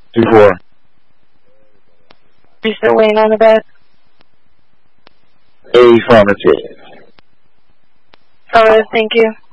2-4. You still waiting on the bet? Affirmative. Alright, thank you.